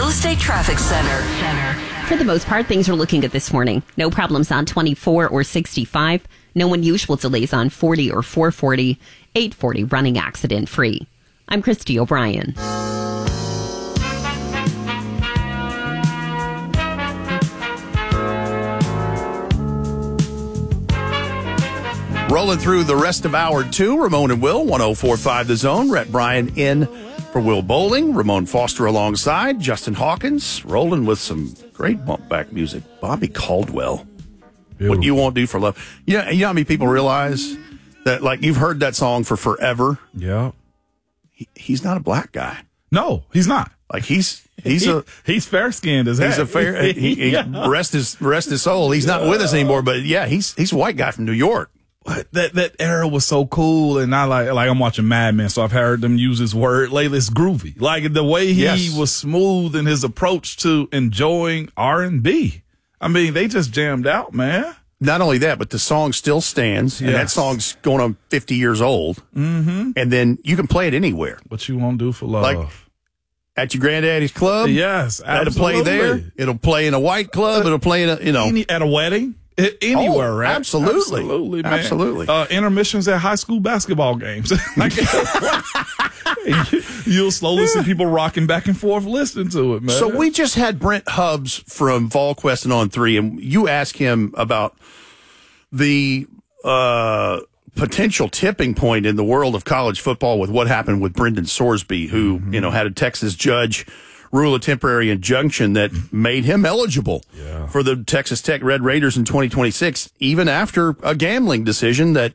Real Estate Traffic Center. For the most part, things are looking good this morning. No problems on 24 or 65. No unusual delays on 40 or 440. 840 running accident free. I'm Christy O'Brien. Rolling through the rest of Hour 2, Ramon and Will, 104.5 The Zone. Rhett Bryan in for Will Bowling. Ramon Foster alongside. Justin Hawkins rolling with some great bump back music. Bobby Caldwell. Beautiful. What You Won't Do for Love. You know how many people realize that, like, you've heard that song for forever? Yeah. He's not a black guy. No, he's not. Like, he's fair skinned as heck. He's a fair. Yeah. Rest his soul. He's not with us anymore. But yeah, he's a white guy from New York. That era was so cool, and I like I'm watching Mad Men, so I've heard them use his word lately. It's groovy, like the way he was smooth in his approach to enjoying R&B. I mean, they just jammed out, man. Not only that, but the song still stands, and that song's going on 50 years old. Mm-hmm. And then you can play it anywhere. What You Won't Do for Love. Like at your granddaddy's club. Yes, absolutely. It'll play there. It'll play in a white club. It'll play in at a wedding. Anywhere, right? Absolutely, man. Absolutely. Intermissions at high school basketball games. You'll slowly see people rocking back and forth listening to it, man. So we just had Brent Hubbs from VolQuest and On 3, and you asked him about the potential tipping point in the world of college football with what happened with Brendan Sorsby, who had a Texas judge rule a temporary injunction that made him eligible for the Texas Tech Red Raiders in 2026, even after a gambling decision that,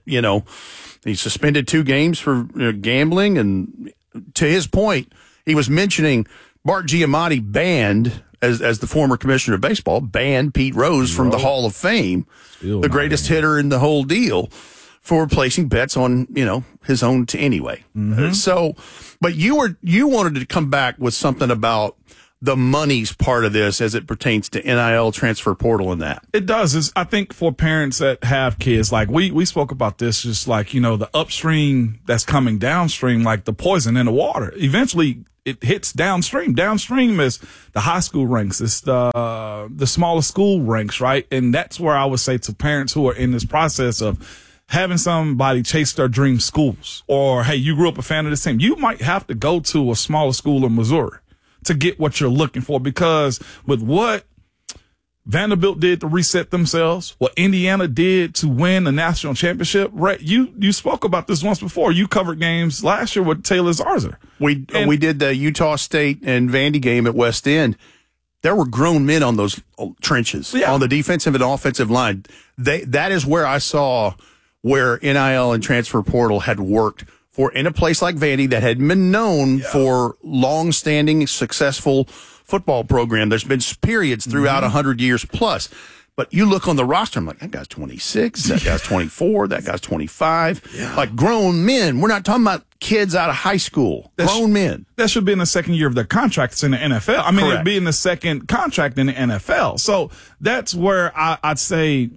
he suspended 2 games for gambling. And to his point, he was mentioning Bart Giamatti banned, as the former commissioner of baseball, banned Pete Rose from the Hall of Fame, the greatest hitter in the whole deal, for placing bets on, his own anyway. Mm-hmm. But you wanted to come back with something about the money's part of this as it pertains to NIL, transfer portal, and that. It does. I think for parents that have kids, like we spoke about this, just like, the upstream that's coming downstream, like the poison in the water. Eventually it hits downstream. Downstream is the high school ranks. It's the smaller school ranks, right? And that's where I would say to parents who are in this process of having somebody chase their dream schools, or, hey, you grew up a fan of this team, you might have to go to a smaller school in Missouri to get what you're looking for, because with what Vanderbilt did to reset themselves, what Indiana did to win the national championship, right? You spoke about this once before. You covered games last year with Taylor Zarzour. We did the Utah State and Vandy game at West End. There were grown men on those trenches, on the defensive and offensive line. That is where I saw where NIL and transfer portal had worked for in a place like Vandy that had been known for long-standing, successful football program. There's been periods throughout 100 years plus. But you look on the roster, I'm like, that guy's 26, that guy's 24, that guy's 25. Yeah. Like grown men. We're not talking about kids out of high school. Grown men. That should be in the second year of their contracts in the NFL. I mean, it'd be in the second contract in the NFL. So that's where I'd say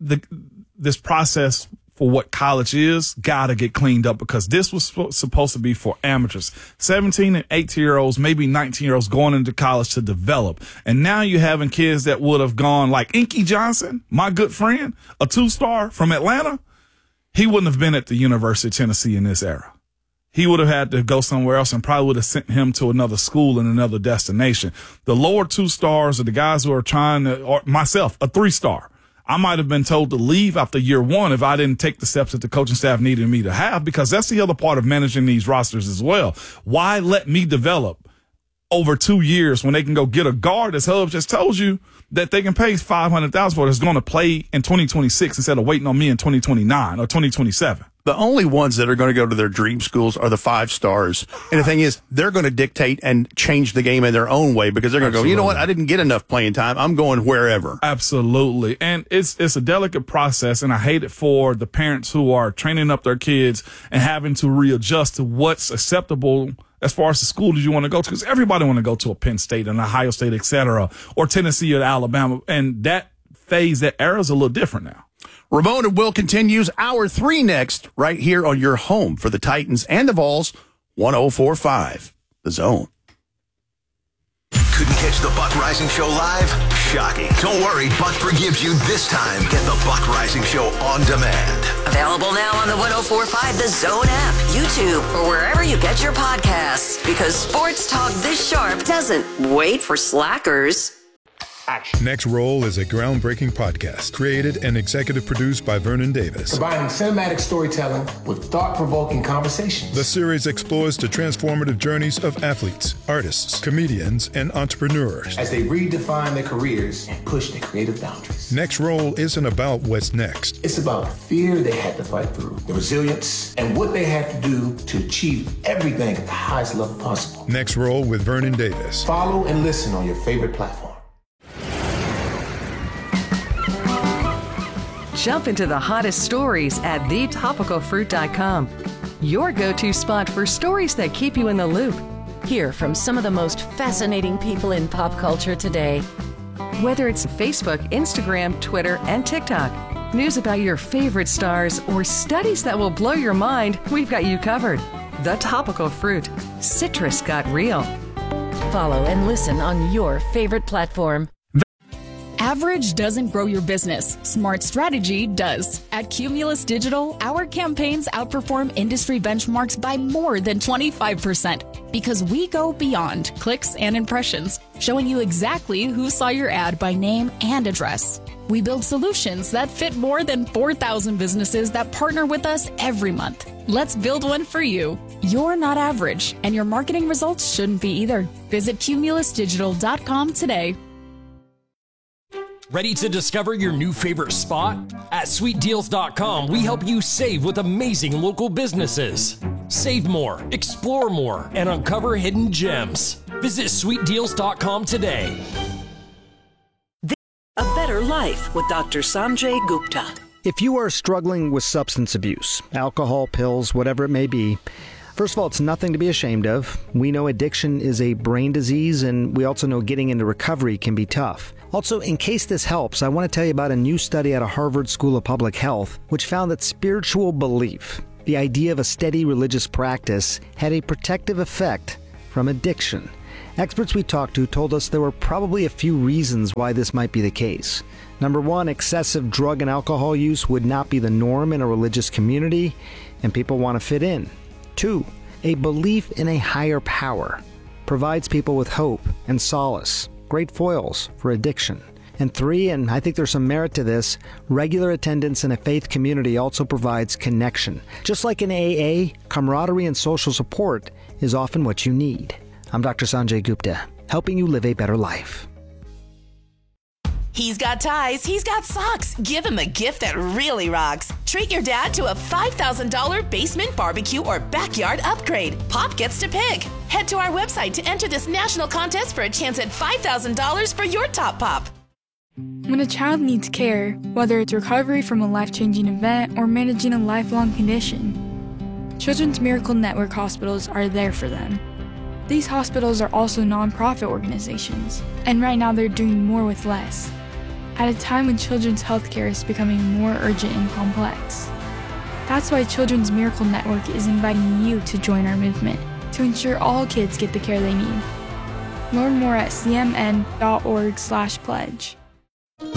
this process for what college is, gotta get cleaned up, because this was supposed to be for amateurs. 17 and 18-year-olds, maybe 19-year-olds going into college to develop. And now you're having kids that would have gone like Inky Johnson, my good friend, a 2-star from Atlanta. He wouldn't have been at the University of Tennessee in this era. He would have had to go somewhere else and probably would have sent him to another school in another destination. The lower 2 stars are the guys who are trying to, or myself, a 3-star. I might have been told to leave after year 1 if I didn't take the steps that the coaching staff needed me to have, because that's the other part of managing these rosters as well. Why let me develop over 2 years when they can go get a guard, as Hub just told you, that they can pay $500,000 for, that's going to play in 2026 instead of waiting on me in 2029 or 2027. The only ones that are going to go to their dream schools are the 5 stars. And the thing is, they're going to dictate and change the game in their own way, because they're going to go, you know what? I didn't get enough playing time. I'm going wherever. Absolutely. And it's a delicate process, and I hate it for the parents who are training up their kids and having to readjust to what's acceptable as far as the school that you want to go to, because everybody want to go to a Penn State and Ohio State, et cetera, or Tennessee or Alabama. And that era is a little different now. Ramon and Will continues. Hour 3 next, right here on your home for the Titans and the Vols, 104.5 The Zone. Couldn't catch the Buck Rising Show live? Shocking. Don't worry, Buck forgives you this time. Get the Buck Rising Show on demand. Available now on the 104.5 The Zone app, YouTube, or wherever you get your podcasts. Because sports talk this sharp doesn't wait for slackers. Action. Next Roll is a groundbreaking podcast created and executive produced by Vernon Davis. Combining cinematic storytelling with thought-provoking conversations. The series explores the transformative journeys of athletes, artists, comedians, and entrepreneurs as they redefine their careers and push their creative boundaries. Next Roll isn't about what's next. It's about the fear they had to fight through, the resilience, and what they had to do to achieve everything at the highest level possible. Next Roll with Vernon Davis. Follow and listen on your favorite platform. Jump into the hottest stories at thetopicalfruit.com. Your go-to spot for stories that keep you in the loop. Hear from some of the most fascinating people in pop culture today. Whether it's Facebook, Instagram, Twitter, and TikTok, news about your favorite stars, or studies that will blow your mind, we've got you covered. The Topical Fruit. Citrus got real. Follow and listen on your favorite platform. Average doesn't grow your business. Smart strategy does. At Cumulus Digital, our campaigns outperform industry benchmarks by more than 25% because we go beyond clicks and impressions, showing you exactly who saw your ad by name and address. We build solutions that fit more than 4,000 businesses that partner with us every month. Let's build one for you. You're not average, and your marketing results shouldn't be either. Visit cumulusdigital.com today. Ready to discover your new favorite spot? At sweetdeals.com, we help you save with amazing local businesses. Save more, explore more, and uncover hidden gems. Visit sweetdeals.com today. A Better Life with Dr. Sanjay Gupta. If you are struggling with substance abuse, alcohol, pills, whatever it may be, first of all, it's nothing to be ashamed of. We know addiction is a brain disease, and we also know getting into recovery can be tough. Also, in case this helps, I want to tell you about a new study out of Harvard School of Public Health, which found that spiritual belief, the idea of a steady religious practice, had a protective effect from addiction. Experts we talked to told us there were probably a few reasons why this might be the case. Number one, excessive drug and alcohol use would not be the norm in a religious community, and people want to fit in. 2, a belief in a higher power provides people with hope and solace, great foils for addiction. And 3, and I think there's some merit to this, regular attendance in a faith community also provides connection. Just like in AA, camaraderie and social support is often what you need. I'm Dr. Sanjay Gupta, helping you live a better life. He's got ties, he's got socks. Give him a gift that really rocks. Treat your dad to a $5,000 basement barbecue or backyard upgrade. Pop gets to pick. Head to our website to enter this national contest for a chance at $5,000 for your top pop. When a child needs care, whether it's recovery from a life-changing event or managing a lifelong condition, Children's Miracle Network hospitals are there for them. These hospitals are also nonprofit organizations, and right now they're doing more with less. At a time when children's healthcare is becoming more urgent and complex. That's why Children's Miracle Network is inviting you to join our movement to ensure all kids get the care they need. Learn more at cmn.org/pledge.